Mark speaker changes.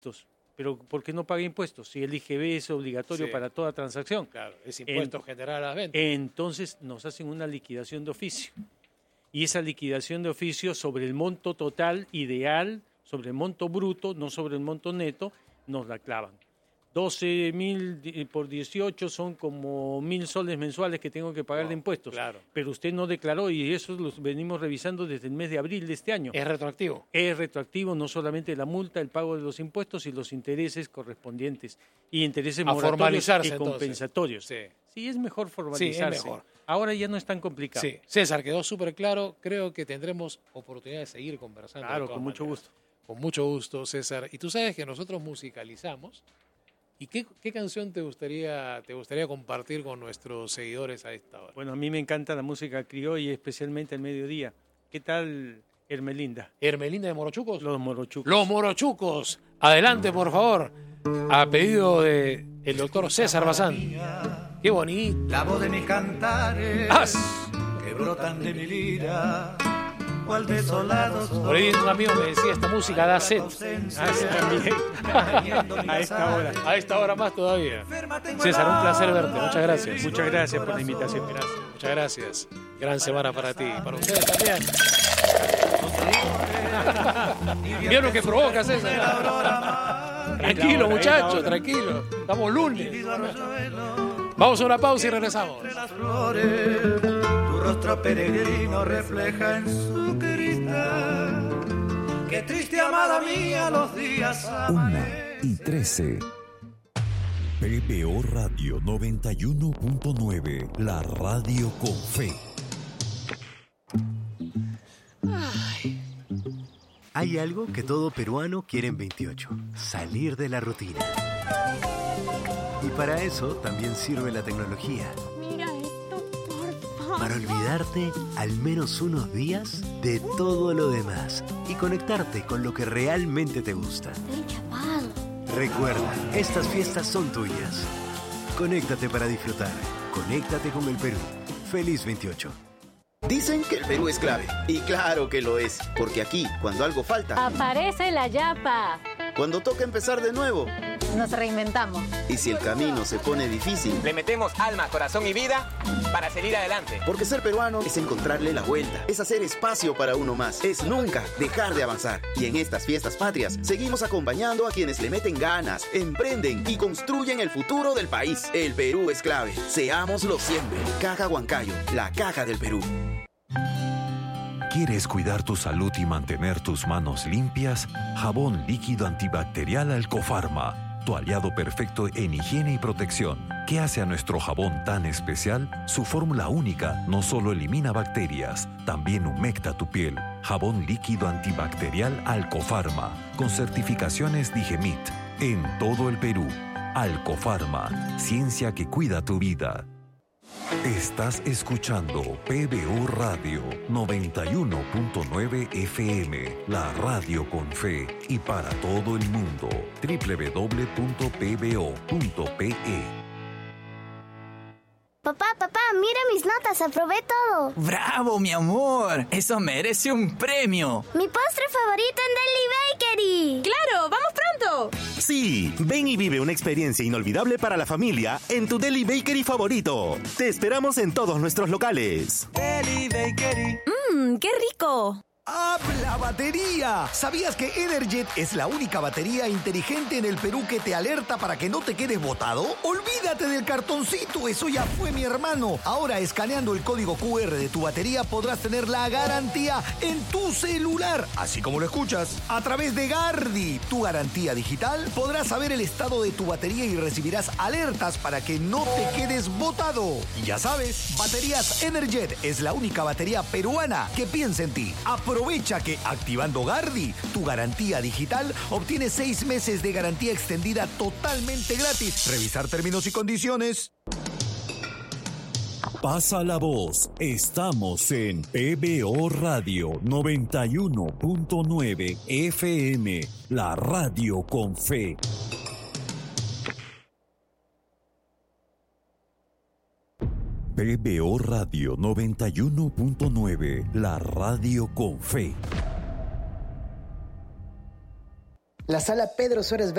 Speaker 1: Pero ¿por qué no paga impuestos? Si el IGB es obligatorio para toda transacción.
Speaker 2: Claro, es impuesto general a las ventas.
Speaker 1: Entonces nos hacen una liquidación de oficio. Y esa liquidación de oficio sobre el monto total ideal, sobre el monto bruto, no sobre el monto neto, nos la clavan. 12.000 por 18 son como 1.000 soles mensuales que tengo que pagar de impuestos.
Speaker 2: Claro.
Speaker 1: Pero usted no declaró y eso lo venimos revisando desde el mes de abril de este año.
Speaker 2: ¿Es retroactivo?
Speaker 1: Es retroactivo, no solamente la multa, el pago de los impuestos y los intereses correspondientes. Y intereses moratorios y compensatorios. Sí, es mejor formalizarse.
Speaker 2: Sí, es mejor.
Speaker 1: Ahora ya no es tan complicado.
Speaker 2: Sí, César, quedó súper claro. Creo que tendremos oportunidad de seguir conversando.
Speaker 1: Claro, con mucho gusto.
Speaker 2: Con mucho gusto, César. Y tú sabes que nosotros musicalizamos. ¿Y qué canción te gustaría compartir con nuestros seguidores a esta hora?
Speaker 1: Bueno, a mí me encanta la música criolla, especialmente al mediodía. ¿Qué tal Hermelinda?
Speaker 2: ¿Hermelinda de Morochucos?
Speaker 1: Los Morochucos.
Speaker 2: Los Morochucos. Adelante, por favor. A pedido del doctor César Bazán. Qué bonito.
Speaker 3: La voz de mis cantares que brotan de mi lira. Cual desolado soy.
Speaker 2: Por ahí un amigo me decía, esta música da sed.
Speaker 1: También.
Speaker 2: A esta hora más todavía. César, un placer verte. Muchas gracias.
Speaker 1: Muchas gracias por la invitación.
Speaker 2: Gracias. Muchas gracias. Gran semana para ti. Para ustedes también. ¿Vieron lo que provoca, César? Tranquilo, muchachos, tranquilo. Estamos lunes. Vamos a una pausa y regresamos.
Speaker 3: Tu rostro peregrino refleja en su cristal. Qué triste amada mía los días.
Speaker 4: 1:13. PBO Radio 91.9, la radio con fe.
Speaker 5: Hay algo que todo peruano quiere en 28, salir de la rutina. Y para eso también sirve la tecnología.
Speaker 6: Mira esto, por favor.
Speaker 5: Para olvidarte al menos unos días de todo lo demás y conectarte con lo que realmente te gusta.
Speaker 6: Estoy chapado.
Speaker 5: Recuerda, estas fiestas son tuyas. Conéctate para disfrutar. Conéctate con el Perú. Feliz 28.
Speaker 7: Dicen que el Perú es clave. Y claro que lo es. Porque aquí, cuando algo falta,
Speaker 6: Aparece la yapa.
Speaker 7: cuando toca empezar de nuevo,
Speaker 6: Nos reinventamos.
Speaker 7: y si el camino se pone difícil,
Speaker 8: Le metemos alma, corazón y vida para seguir adelante.
Speaker 7: porque ser peruano es encontrarle la vuelta, es hacer espacio para uno más, es nunca dejar de avanzar. Y en estas fiestas patrias, seguimos acompañando a quienes le meten ganas, emprenden y construyen el futuro del país. El Perú es clave. Seámoslo siempre. Caja Huancayo, la caja del Perú.
Speaker 4: ¿Quieres cuidar tu salud y mantener tus manos limpias? Jabón líquido antibacterial Alcofarma, tu aliado perfecto en higiene y protección. ¿Qué hace a nuestro jabón tan especial? Su fórmula única no solo elimina bacterias, también humecta tu piel. Jabón líquido antibacterial Alcofarma, con certificaciones Digemit, en todo el Perú. Alcofarma, ciencia que cuida tu vida. Estás escuchando PBO Radio 91.9 FM, la radio con fe y para todo el mundo. www.pbo.pe.
Speaker 9: Papá, mira mis notas, aprobé todo.
Speaker 10: ¡Bravo, mi amor! ¡Eso merece un premio!
Speaker 9: Mi postre favorito en Deli Bakery.
Speaker 6: ¡Claro! ¡Vamos pronto!
Speaker 11: Sí, ven y vive una experiencia inolvidable para la familia en tu Deli Bakery favorito. Te esperamos en todos nuestros locales.
Speaker 3: Deli Bakery.
Speaker 6: ¡Qué rico!
Speaker 12: ¡Habla batería! ¿Sabías que Energet es la única batería inteligente en el Perú que te alerta para que no te quedes botado? ¡Olvídate del cartoncito! ¡Eso ya fue, mi hermano! Ahora, escaneando el código QR de tu batería, podrás tener la garantía en tu celular. Así como lo escuchas. A través de Gardi, tu garantía digital, podrás saber el estado de tu batería y recibirás alertas para que no te quedes botado. Y ya sabes, Baterías Energet es la única batería peruana que piensa en ti. Aprovecha que activando Gardi, tu garantía digital, obtienes 6 meses de garantía extendida totalmente gratis. Revisar términos y condiciones.
Speaker 4: Pasa la voz. Estamos en PBO Radio 91.9 FM, la radio con fe. PBO Radio 91.9, la radio con fe.
Speaker 13: La sala Pedro Suárez